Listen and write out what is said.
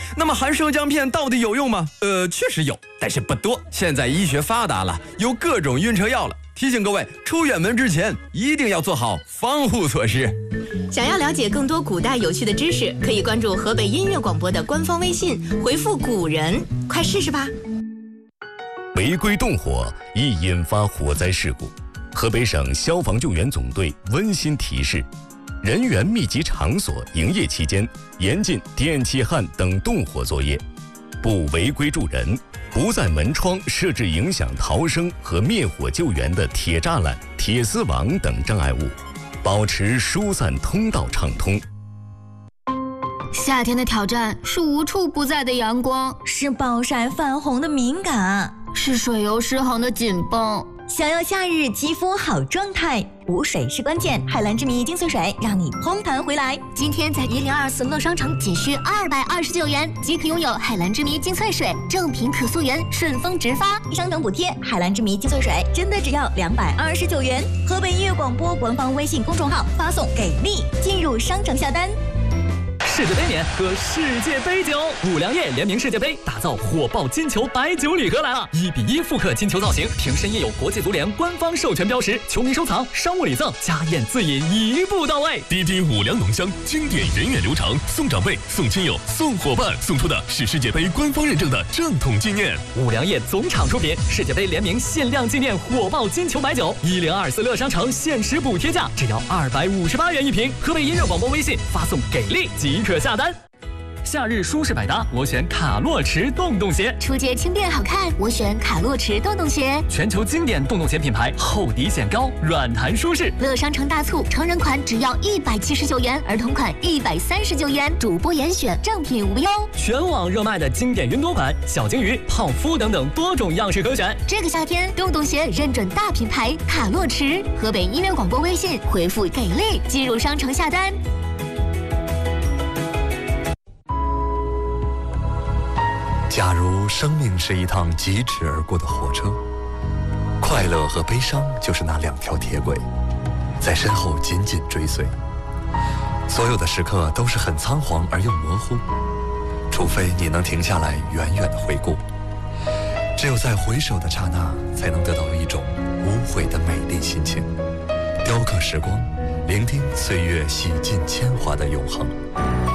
那么含生姜片到底有用吗？确实有，但是不多。现在医学发达了，有各种晕车药了。提醒各位，出远门之前一定要做好防护措施。 想要了解更多古代有趣的知识，可以关注河北音乐广播的官方微信，回复古人，快试试吧。 违规动火易引发火灾事故，河北省消防救援总队温馨提示：人员密集场所营业期间，严禁电气焊等动火作业，不违规助人，不在门窗设置影响逃生和灭火救援的铁栅栏、铁丝网等障碍物，保持疏散通道畅通。 夏天的挑战是无处不在的阳光， 是暴晒泛红的敏感， 是水油失衡的紧绷。 想要夏日肌肤好状态，补水是关键。海蓝之谜精粹水让你嘭弹回来。 今天在1024乐商城仅需229元即可拥有海蓝之谜精粹水，正品可溯源，顺丰直发， 商城补贴。海蓝之谜精粹水真的只要229元。河北音乐广播官方微信公众号发送给力进入商城下单。 世界杯年喝世界杯酒，五粮液联名世界杯，打造火爆金球白酒礼盒来了！1:1复刻金球造型，瓶身印有国际足联官方授权标识，球迷收藏、商务礼赠、家宴自饮一步到位。 滴滴五粮浓香，经典源远流长，送长辈、送亲友、送伙伴，送出的是世界杯官方认证的正统纪念。 五粮液总厂出品，世界杯联名限量纪念火爆金球白酒，1024乐商城限时补贴价，只要258元一瓶。河北音乐广播微信发送给力即可下单。夏日舒适百搭，我选卡洛驰洞洞鞋。 出街轻便好看，我选卡洛驰洞洞鞋。 全球经典洞洞鞋品牌，厚底显高，软弹舒适。 乐商城大促，成人款只要179元，儿童款139元，主播严选，正品无忧。 全网热卖的经典云朵款、小金鱼、泡芙等等多种样式可选。 这个夏天，洞洞鞋认准大品牌卡洛驰。河北音乐广播微信回复给力进入商城下单。 假如生命是一趟疾驰而过的火车，快乐和悲伤就是那2条铁轨，在身后紧紧追随。所有的时刻都是很仓皇而又模糊，除非你能停下来远远的回顾。只有在回首的刹那，才能得到一种无悔的美丽心情，雕刻时光，聆听岁月洗尽铅华的永恒。